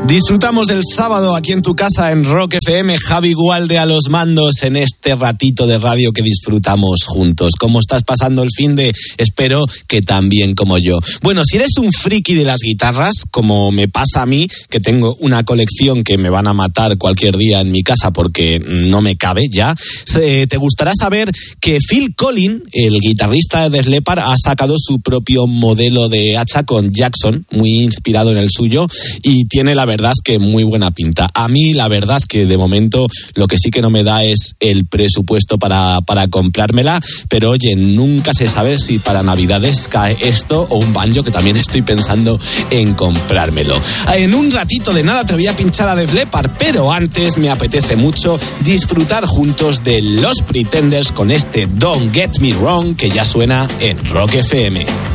Disfrutamos del sábado aquí en tu casa en Rock FM, Javi Gualde a los mandos en este ratito de radio que disfrutamos juntos. ¿Cómo estás pasando el finde? Espero que tan bien como yo. Bueno, si eres un friki de las guitarras, como me pasa a mí, que tengo una colección que me van a matar cualquier día en mi casa porque no me cabe ya, te gustará saber que Phil Collins, el guitarrista de Def Leppard, ha sacado su propio modelo de hacha con Jackson, muy inspirado en el suyo, y tiene la verdad que muy buena pinta. A mí la verdad que de momento lo que sí que no me da es el presupuesto para comprármela, pero oye, nunca se sabe si para Navidades cae esto o un banjo, que también estoy pensando en comprármelo. En un ratito de nada te voy a pinchar a Def Leppard, pero antes me apetece mucho disfrutar juntos de Los Pretenders con este Don't Get Me Wrong, que ya suena en Rock FM.